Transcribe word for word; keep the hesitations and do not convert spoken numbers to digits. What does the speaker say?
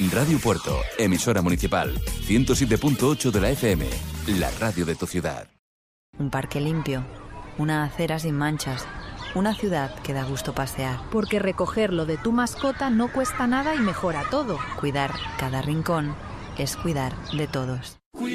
Radio Puerto, emisora municipal, ciento siete punto ocho de la F M, la radio de tu ciudad. Un parque limpio, una acera sin manchas, una ciudad que da gusto pasear. Porque recoger lo de tu mascota no cuesta nada y mejora todo. Cuidar cada rincón es cuidar de todos.